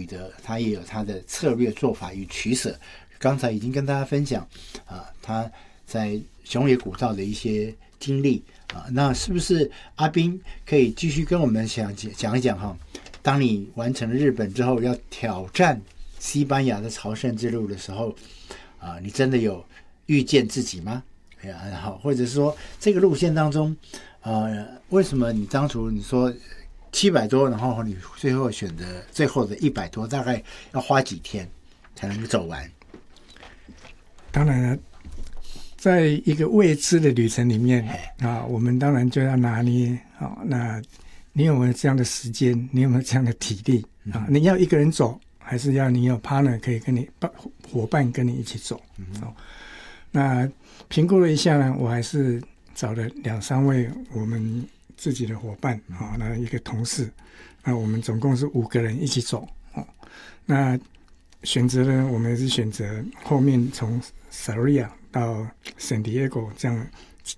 的，他也有他的策略做法与取舍。刚才已经跟大家分享他在熊野古道的一些经历那是不是阿彬可以继续跟我们讲一讲哈？当你完成了日本之后，要挑战西班牙的朝圣之路的时候你真的有遇见自己吗？然后或者说这个路线当中为什么你当初你说700多，然后你最后选择最后的100多，大概要花几天才能走完？ 当然了，在一个未知的旅程里面我们当然就要拿捏那你有没有这样的时间，你有没有这样的体力你要一个人走，还是要你有 partner 可以跟你伙伴跟你一起走那评估了一下呢，我还是找了2-3位我们自己的伙伴那一个同事，那我们总共是5个人一起走那选择呢，我们也是选择后面从 Sarria 到 San Diego 这样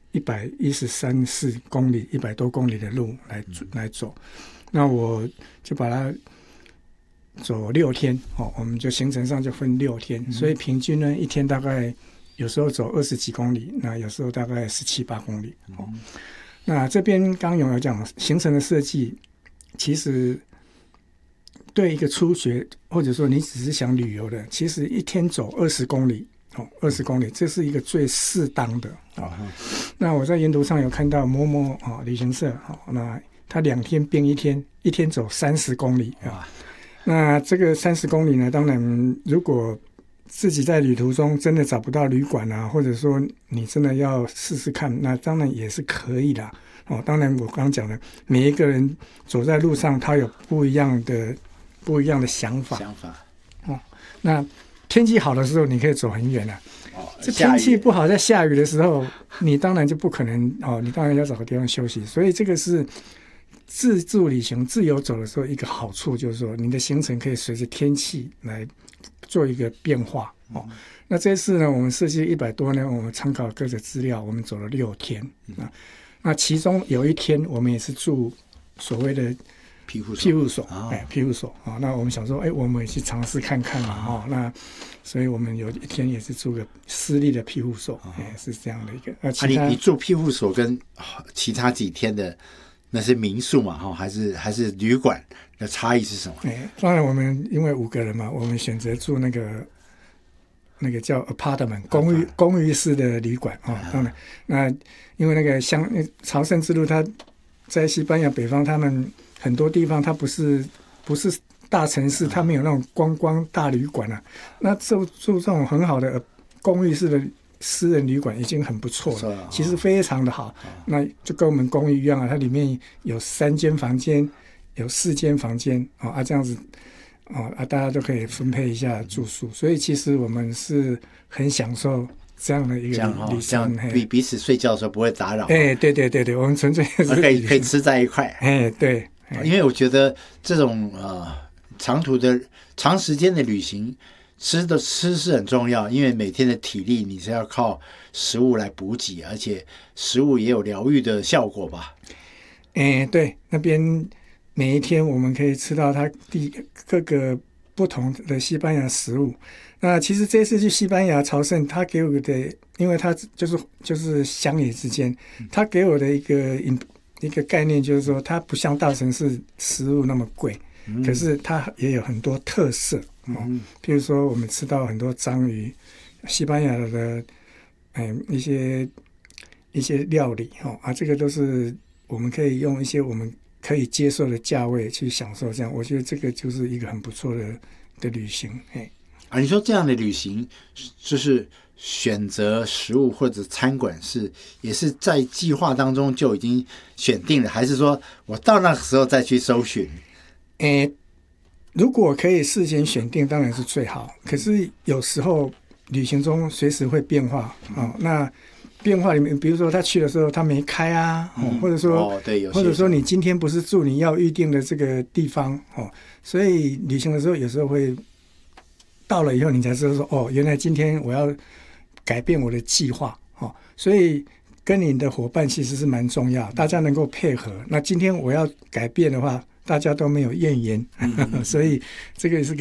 113-114公里100多公里的路来走，那我就把它走6天我们就行程上就分6天所以平均呢一天大概有时候走20几公里，那有时候大概17-18公里那这边刚有讲行程的设计，其实对一个初学或者说你只是想旅游的，其实一天走20公里20公里这是一个最适当的那我在沿途上有看到某旅行社那他2天并一天走30公里那这个30公里呢，当然如果自己在旅途中真的找不到旅馆或者说你真的要试试看，那当然也是可以的当然我刚刚讲的每一个人走在路上他有不一样的想法那天气好的时候你可以走很远这天气不好在下雨的时候你当然就不可能你当然要找个地方休息，所以这个是自助旅行自由走的时候一个好处，就是说你的行程可以随着天气来做一个变化那这次呢我们设计100多呢，我们参考各个资料，我们走了6天那其中有一天我们也是住所谓的庇护所那我们想说我们也去尝试看看嘛那所以我们有一天也是住个私立的庇护所是这样的一个你住庇护所跟其他几天的那是民宿嘛还是旅馆的差异是什么？ 当然我们因为5个人嘛，我们选择住那个叫 apartment 公寓式的旅馆当然那因为那个朝圣之路它在西班牙北方，他们很多地方它不是大城市，它没有那种观光大旅馆那住这种很好的公寓式的私人旅馆已经很不错了其实非常的好那就跟我们公寓一样它里面有3间房间有4间房间这样子大家都可以分配一下住宿所以其实我们是很享受这样的一个旅程彼此睡觉的时候不会打扰对我们纯粹是可以吃在一块对因为我觉得这种长时间的旅行吃是很重要，因为每天的体力你是要靠食物来补给，而且食物也有疗愈的效果吧？ 对，那边每一天我们可以吃到它各个不同的西班牙食物。那其实这次去西班牙朝圣，他给我的，因为他就是乡野之间，他给我的一个概念就是说，它不像大城市食物那么贵。可是它也有很多特色譬如说我们吃到很多章鱼，西班牙的一些料理这个都是我们可以用一些我们可以接受的价位去享受，这样我觉得这个就是一个很不错的旅行你说这样的旅行就是选择食物或者餐馆也是在计划当中就已经选定了，还是说我到那个时候再去搜寻？ 如果可以事先选定当然是最好，可是有时候旅行中随时会变化那变化里面比如说他去的时候他没开或者说你今天不是住你要预定的这个地方所以旅行的时候有时候会到了以后你才知道说原来今天我要改变我的计划所以跟你的伙伴其实是蛮重要，大家能够配合，那今天我要改变的话大家都没有怨言所以这个是